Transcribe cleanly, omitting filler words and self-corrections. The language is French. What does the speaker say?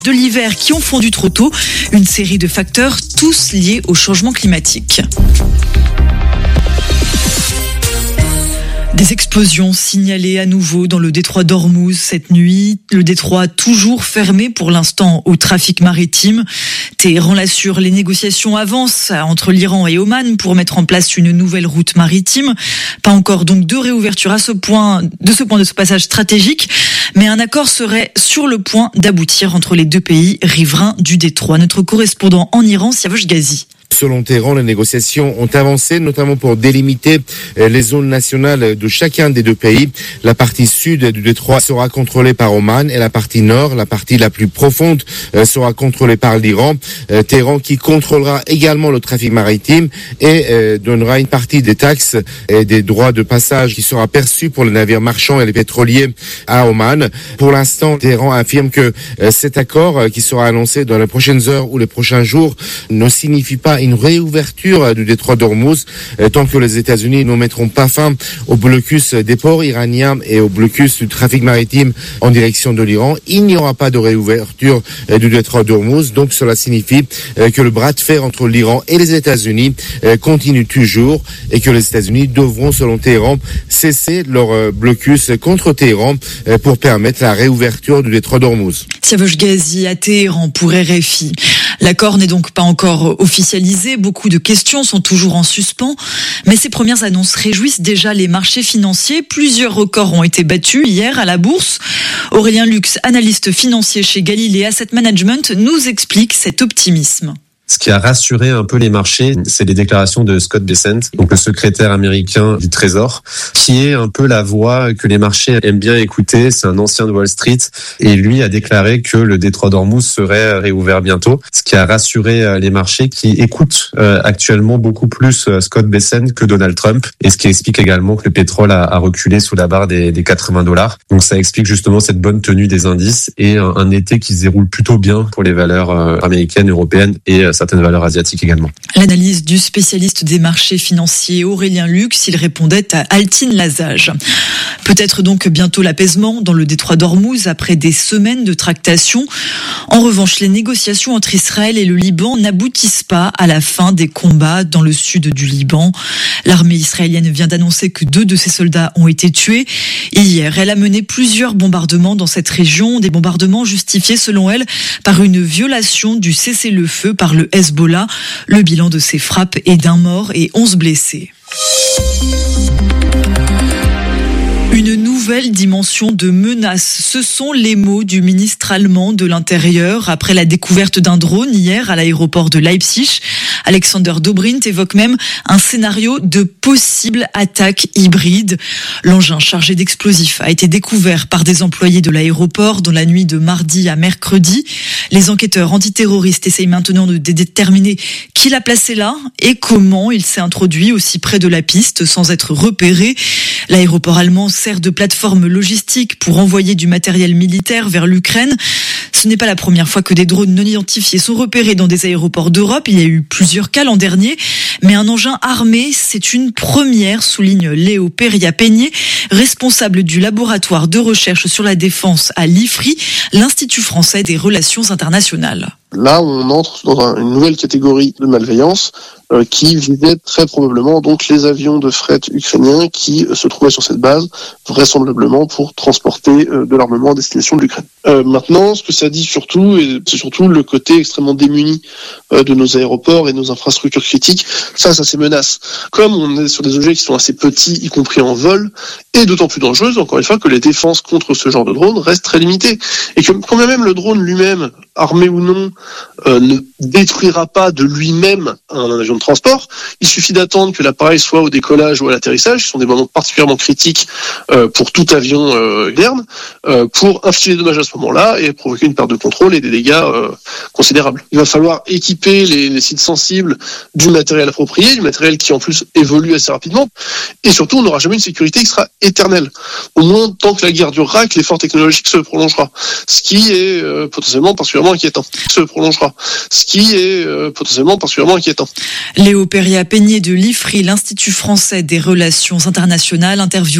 De l'hiver qui ont fondu trop tôt, une série de facteurs tous liés au changement climatique. Des explosions signalées à nouveau dans le détroit d'Ormuz cette nuit. Le détroit toujours fermé pour l'instant au trafic maritime. Téhéran l'assure, les négociations avancent entre l'Iran et Oman pour mettre en place une nouvelle route maritime. Pas encore donc de réouverture à ce point de ce passage stratégique, mais un accord serait sur le point d'aboutir entre les deux pays riverains du détroit. Notre correspondant en Iran, Siavash Ghazi. Selon Téhéran, les négociations ont avancé, notamment pour délimiter les zones nationales de chacun des deux pays. La partie sud du détroit sera contrôlée par Oman et la partie nord, la partie la plus profonde, sera contrôlée par l'Iran. Téhéran qui contrôlera également le trafic maritime et donnera une partie des taxes et des droits de passage qui sera perçu pour les navires marchands et les pétroliers à Oman. Pour l'instant, Téhéran affirme que cet accord qui sera annoncé dans les prochaines heures ou les prochains jours ne signifie pas une réouverture du détroit d'Ormuz tant que les États-Unis ne mettront pas fin au blocus des ports iraniens et au blocus du trafic maritime en direction de l'Iran. Il n'y aura pas de réouverture du détroit d'Ormuz, donc cela signifie que le bras de fer entre l'Iran et les États-Unis continue toujours et que les États-Unis devront, selon Téhéran, cesser leur blocus contre Téhéran pour permettre la réouverture du détroit d'Ormuz. Siavash Ghazi à Téhéran pour RFI. L'accord n'est donc pas encore officialisé. Beaucoup de questions sont toujours en suspens. Mais ces premières annonces réjouissent déjà les marchés financiers. Plusieurs records ont été battus hier à la bourse. Aurélien Lux, analyste financier chez Galilée Asset Management, nous explique cet optimisme. Ce qui a rassuré un peu les marchés, c'est les déclarations de Scott Bessent, donc le secrétaire américain du Trésor, qui est un peu la voix que les marchés aiment bien écouter. C'est un ancien de Wall Street et lui a déclaré que le détroit d'Ormuz serait réouvert bientôt. Ce qui a rassuré les marchés qui écoutent actuellement beaucoup plus Scott Bessent que Donald Trump, et ce qui explique également que le pétrole a reculé sous la barre des $80. Donc ça explique justement cette bonne tenue des indices et un été qui se déroule plutôt bien pour les valeurs américaines, européennes et certaines valeurs asiatiques également. L'analyse du spécialiste des marchés financiers Aurélien Lux, il répondait à Altine Lazage. Peut-être donc bientôt l'apaisement dans le détroit d'Ormuz après des semaines de tractations. En revanche, les négociations entre Israël et le Liban n'aboutissent pas à la fin des combats dans le sud du Liban. L'armée israélienne vient d'annoncer que 2 de ses soldats ont été tués. Hier, elle a mené plusieurs bombardements dans cette région, des bombardements justifiés selon elle par une violation du cessez-le-feu par le Hezbollah. Le bilan de ces frappes est d'1 mort et 11 blessés. Une nouvelle dimension de menace, ce sont les mots du ministre allemand de l'Intérieur après la découverte d'un drone hier à l'aéroport de Leipzig. Alexander Dobrindt évoque même un scénario de possible attaque hybride. L'engin chargé d'explosifs a été découvert par des employés de l'aéroport dans la nuit de mardi à mercredi. Les enquêteurs antiterroristes essayent maintenant de déterminer qui l'a placé là et comment il s'est introduit aussi près de la piste sans être repéré. L'aéroport allemand sert de plateforme logistique pour envoyer du matériel militaire vers l'Ukraine. Ce n'est pas la première fois que des drones non identifiés sont repérés dans des aéroports d'Europe. Il y a eu plusieurs cas l'an dernier. Mais un engin armé, c'est une première, souligne Léo Peria-Peigné, responsable du laboratoire de recherche sur la défense à l'IFRI, l'Institut français des relations internationales. Là, on entre dans une nouvelle catégorie de malveillance qui visait très probablement donc les avions de fret ukrainiens qui se trouvaient sur cette base, vraisemblablement pour transporter de l'armement à destination de l'Ukraine. Maintenant, ce que ça dit surtout, c'est surtout le côté extrêmement démuni de nos aéroports et nos infrastructures critiques face à ces menaces. Comme on est sur des objets qui sont assez petits, y compris en vol, et d'autant plus dangereuses, encore une fois, que les défenses contre ce genre de drone restent très limitées. Et que quand même le drone lui-même, armé ou non, ne détruira pas de lui-même un avion de transport. Il suffit d'attendre que l'appareil soit au décollage ou à l'atterrissage, qui sont des moments particulièrement critiques pour tout avion moderne, pour infliger des dommages à ce moment-là et provoquer une perte de contrôle et des dégâts considérables. Il va falloir équiper les sites sensibles du matériel approprié, du matériel qui en plus évolue assez rapidement, et surtout on n'aura jamais une sécurité qui sera éternelle. Au moins tant que la guerre durera, que l'effort technologique se prolongera, ce qui est potentiellement particulièrement inquiétant. Léo Peria-Peigné de l'IFRI, l'Institut français des relations internationales, interview